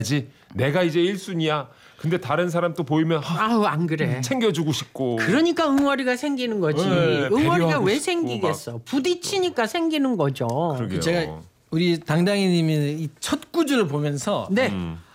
내가 이제 1순위야. 근데 다른 사람 또 보이면 아우 안 그래. 챙겨주고 싶고. 그러니까 응어리가 생기는 거지. 네, 응어리가 왜 싶고 생기겠어? 부딪히니까 생기는 거죠. 그러게요. 제가 우리 당당이님이 이 첫 구절을 보면서 네.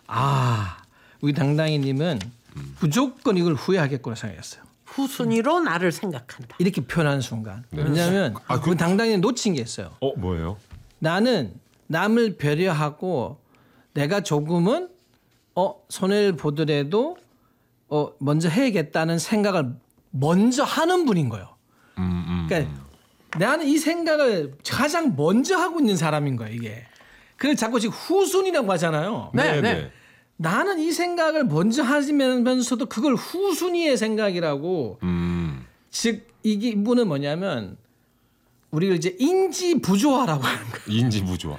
우리 당당이님은 무조건 이걸 후회하겠구나 생각했어요. 후순위로 나를 생각한다. 이렇게 표현하는 순간. 왜냐하면 그 당당이님 놓친 게 있어요. 뭐예요? 나는 남을 배려하고 내가 조금은 손해를 보더라도 먼저 해야겠다는 생각을 먼저 하는 분인 거예요. 그러니까 나는 이 생각을 가장 먼저 하고 있는 사람인 거예요. 이게. 그걸 자꾸 지금 후순위라고 하잖아요. 네. 나는 이 생각을 먼저 하시면서도 그걸 후순위의 생각이라고. 즉 이분은 뭐냐면 우리가 이제 인지 부조화라고 하는 거예요. 인지 부조화.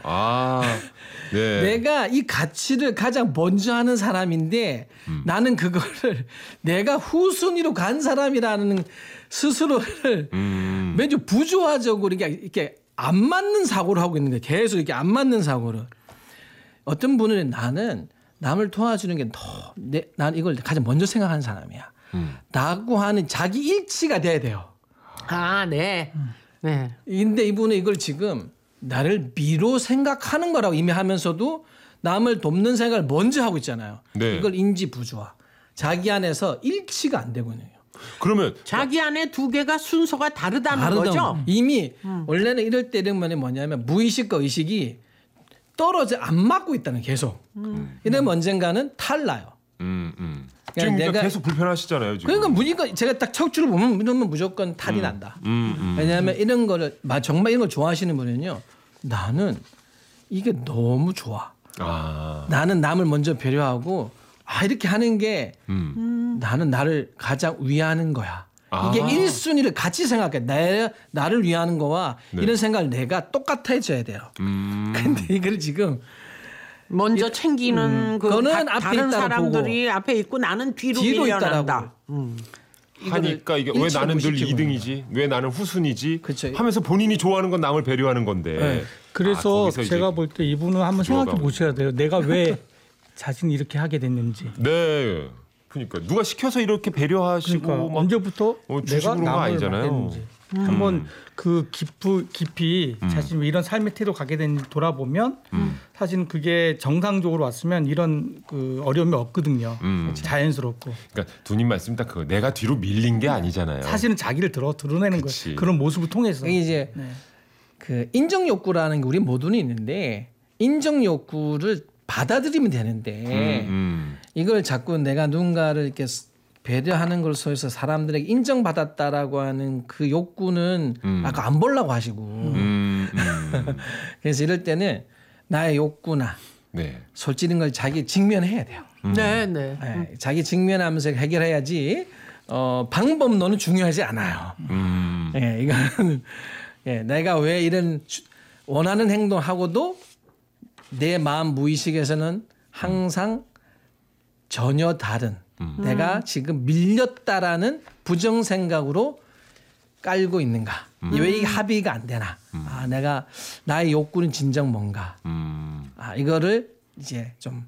네. 내가 이 가치를 가장 먼저 하는 사람인데 나는 그거를 내가 후순위로 간 사람이라는 스스로를 매주 부조화적으로 이렇게 안 맞는 사고를 하고 있는 거예요. 계속 이렇게 안 맞는 사고를. 어떤 분은 나는 남을 도와주는 게 난 이걸 가장 먼저 생각하는 사람이야. 라고 하는 자기 일치가 돼야 돼요. 네. 네. 근데 이분은 이걸 지금 나를 미로 생각하는 거라고 이미 하면서도 남을 돕는 생각을 먼저 하고 있잖아요. 네. 이걸 인지 부조화. 자기 안에서 일치가 안 되고 있는 거예요. 그러면 자기 안에 두 개가 순서가 다르다는 거죠. 이미 원래는 이럴 때는 뭐냐면 무의식과 의식이 떨어져 안 맞고 있다는 계속. 이러면 언젠가는 탈나요. 지금 내가 계속 불편하시잖아요. 지금. 그러니까 무조건 제가 딱 척추를 보면 이러면 무조건 탈이 난다. 왜냐하면 이런 거를 정말 이런 걸 좋아하시는 분은요. 나는 이게 너무 좋아. 나는 남을 먼저 배려하고 이렇게 하는 게 나는 나를 가장 위하는 거야. 이게 1순위를 같이 생각해. 나를 위하는 거와 이런 생각을 내가 똑같아져야 돼요. 근데 이걸 지금 먼저 챙기는 그거는 앞에 다른 있다고 사람들이 보고. 앞에 있고 나는 뒤로 있다라고. 밀려난다. 하니까 이게 왜 나는 늘 2등이지? 왜 나는 후순위지? 그쵸. 하면서 본인이 좋아하는 건 남을 배려하는 건데. 네. 그래서 거기서 제가 이제 볼 때 이분은 한번 생각해 보셔야 돼요. 내가 왜 자신이 이렇게 하게 됐는지. 네. 그러니까 누가 시켜서 이렇게 배려하시고 그러니까 막 언제부터 주시고 내가 그런 거 남을 아니잖아요. 했는지. 한번 그 깊이 자신 왜 이런 삶의 태도 가게 됐는지 돌아보면 사실은 그게 정상적으로 왔으면 이런 그 어려움이 없거든요. 자연스럽고. 그러니까 두님 말씀 딱 그거. 내가 뒤로 밀린 게 아니잖아요. 사실은 자기를 드러내는 그치. 거예요. 그런 모습을 통해서. 이게 이제 그 인정 욕구라는 게 우리 모두는 있는데 인정 욕구를 받아들이면 되는데 이걸 자꾸 내가 누군가를 이렇게 배려하는 걸 통해서 사람들에게 인정받았다라고 하는 그 욕구는 아까 안 보려고 하시고 그래서 이럴 때는 나의 욕구나 솔직한 걸 자기 직면해야 돼요. 네. 자기 직면하면서 해결해야지 방법론은 중요하지 않아요. 이거는 내가 왜 이런 원하는 행동하고도 내 마음 무의식에서는 항상 전혀 다른 내가 지금 밀렸다라는 부정 생각으로 깔고 있는가? 왜 이 합의가 안 되나? 내가 나의 욕구는 진정 뭔가? 이거를 이제 좀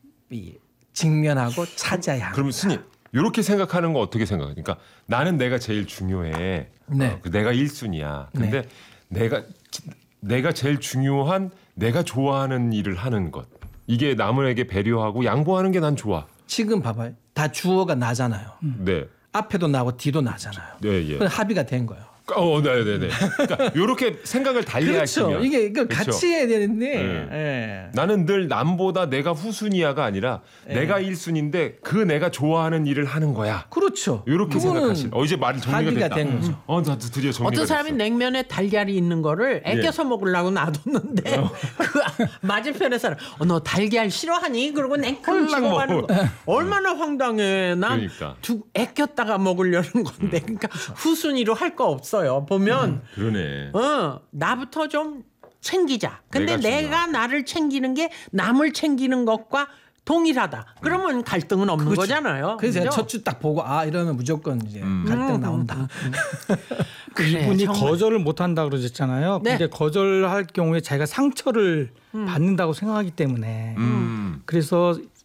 직면하고 찾아야 합니다. 그러면 스님 이렇게 생각하는 거 어떻게 생각해요? 그러니까 나는 내가 제일 중요해. 네. 내가 1순위야. 근데 내가 제일 중요한 내가 좋아하는 일을 하는 것. 이게 남에게 배려하고 양보하는 게 난 좋아. 지금 봐봐요. 다 주어가 나잖아요. 네. 앞에도 나고 뒤도 나잖아요. 네, 예. 그건 합의가 된 거예요. 네네네. 그러니까 이렇게 생각을 달리하시면 그렇죠. 이게 이걸 그렇죠. 같이 해야 되는데 나는 늘 남보다 내가 후순위야가 아니라 내가 1순위인데 그 내가 좋아하는 일을 하는 거야. 그렇죠. 이렇게 그거는 생각하시는. 이제 말이 정리가 합의가 됐다. 된 거죠. 나 드디어 정리가 어떤 사람이 됐어. 냉면에 달걀이 있는 거를 애껴서 먹으려고 놔뒀는데 그 맞은편의 사람 너 달걀 싫어하니? 그러고 냉큼 집어가는 거 얼마나 황당해. 난 그러니까. 애꼈다가 먹으려는 건데 그러니까 후순위로 할 거 없어요. 보면 그러네. 나부터 좀 챙기자. 근데 내가 내가 나를 챙기는 게 남을 챙기는 것과 동일하다. 그러면 갈등은 없는 그렇죠. 거잖아요. 그래서 제가 그죠? 첫 주 딱 보고 이러면 무조건 이제 갈등 나온다. 그래, 이분이 정말. 거절을 못 한다 그러셨잖아요. 네. 근데 거절할 경우에 자기가 상처를 받는다고 생각하기 때문에 그래서